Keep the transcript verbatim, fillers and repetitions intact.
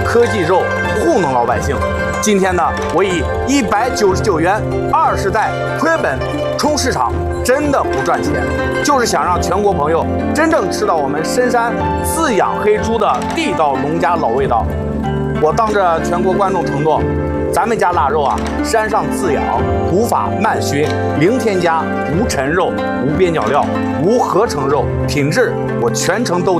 科技肉糊弄老百姓。今天呢，我以一百九十九元二十袋亏本冲市场，真的不赚钱，就是想让全国朋友真正吃到我们深山自养黑猪的地道农家老味道。我当着全国观众承诺，咱们家腊肉啊，山上自养，古法慢熏，零添加，无陈肉，无边角料，无合成肉，品质我全程都